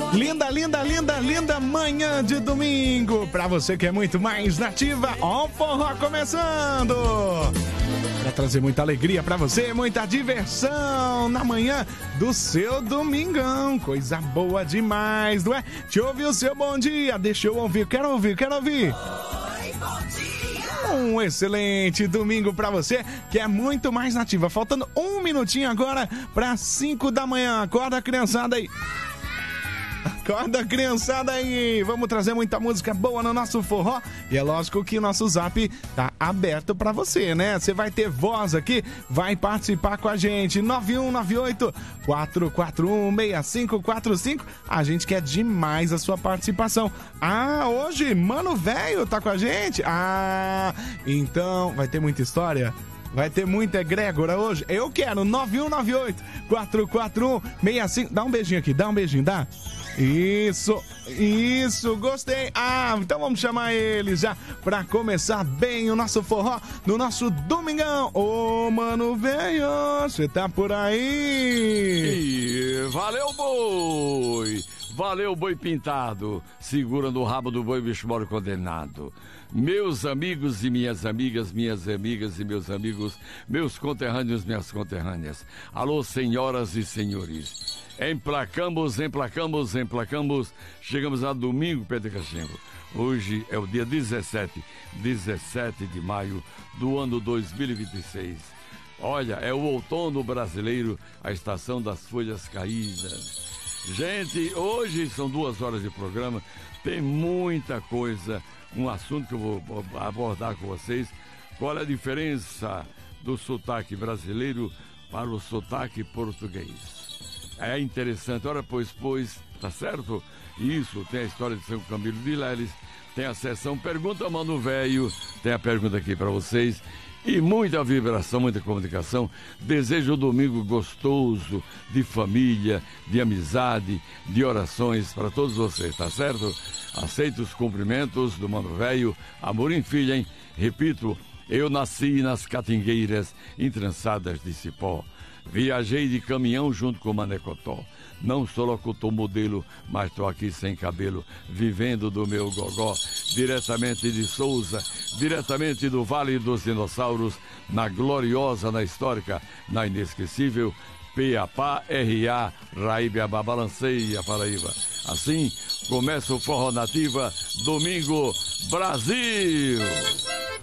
Linda, linda, linda, linda manhã de domingo. Pra você que é muito mais nativa, ó o forró começando. Pra trazer muita alegria pra você, muita diversão na manhã do seu domingão. Coisa boa demais, não é? Deixa eu ouvir o seu bom dia. Deixa eu ouvir, quero ouvir, quero ouvir. Oi, bom dia. Um excelente domingo pra você que é muito mais nativa. Faltando um minutinho agora pra 5 da manhã. Acorda, criançada aí. Acorda, criançada aí! Vamos trazer muita música boa no nosso forró. E é lógico que o nosso zap tá aberto pra você, né? Você vai ter voz aqui, vai participar com a gente. 9198-441-6545. A gente quer demais a sua participação. Ah, hoje, Mano Velho tá com a gente? Ah, então vai ter muita história? Vai ter muita egrégora hoje? Eu quero 9198-441-65. Dá um beijinho aqui, dá um beijinho, dá? Isso, gostei. Ah, então vamos chamar eles já pra começar bem o nosso forró no nosso domingão. Ô, Mano Velho, você tá por aí? E valeu, boi! Valeu, boi pintado, segura no rabo do boi, bicho moro condenado. Meus amigos e minhas amigas e meus amigos, meus conterrâneos, minhas conterrâneas. Alô, senhoras e senhores. Emplacamos. Chegamos a domingo, Pedro Cachimbo. Hoje é o dia 17 de maio do ano 2026. Olha, é o outono brasileiro, a estação das folhas caídas. Gente, hoje são 2 horas de programa, tem muita coisa, um assunto que eu vou abordar com vocês. Qual é a diferença do sotaque brasileiro para o sotaque português? É interessante, ora pois, tá certo? Isso, tem a história de São Camilo de Leles, tem a sessão Pergunta Mano Velho, tem a pergunta aqui para vocês. E muita vibração, muita comunicação. Desejo um domingo gostoso, de família, de amizade, de orações para todos vocês, tá certo? Aceito os cumprimentos do Mano Velho, Amorim Filho, hein? Repito, eu nasci nas catingueiras entrançadas de cipó. Viajei de caminhão junto com o Manecotó. Não sou locutor modelo, mas tô aqui sem cabelo, vivendo do meu gogó. Diretamente de Souza, diretamente do Vale dos Dinossauros, na gloriosa, na histórica, na inesquecível Piapá, R.A., Raíbiabá, Balanceia, Paraíba. Assim, começa o Forró Nativa, domingo, Brasil!